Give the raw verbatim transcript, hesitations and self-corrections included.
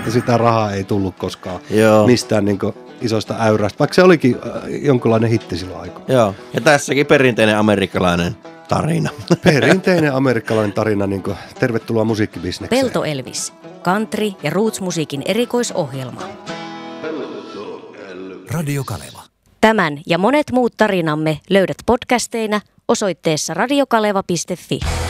että sitä rahaa ei tullut koskaan Joo. mistään niin kuin isosta äyrästä, vaikka se olikin jonkunlainen hitti silloin aikaa. Joo, ja tässäkin perinteinen amerikkalainen tarina. Perinteinen amerikkalainen tarina, niin kuin tervetuloa musiikkibisnekseen. Pelto Elvis, country- ja roots-musiikin erikoisohjelma. Radio Kaleva. Tämän ja monet muut tarinamme löydät podcasteina osoitteessa radiokaleva piste fi.